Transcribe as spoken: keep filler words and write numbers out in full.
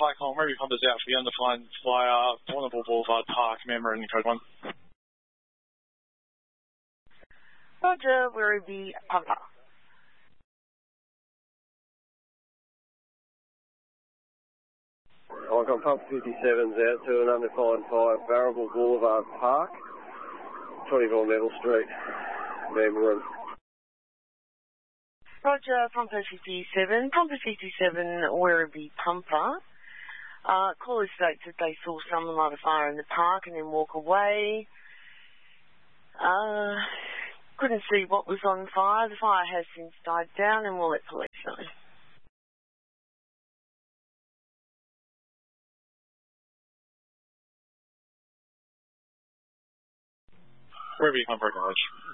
Flycom, Ruby Pumpers out for the undefined flyer, Warrnambool Boulevard Park, member in code one. Roger, Werribee Pumper. I've got Pump fifty-sevens out to an undefined flyer, Warrnambool Boulevard Park, twenty-four Neville Street, member in. Roger, Pumper fifty-seven, Pumper fifty-seven, Werribee Pumper. Uh, caller states that they saw someone light a fire in the park and then walk away. Uh, couldn't see what was on fire. The fire has since died down and we'll let police know. Werribee Pumper, acknowledge.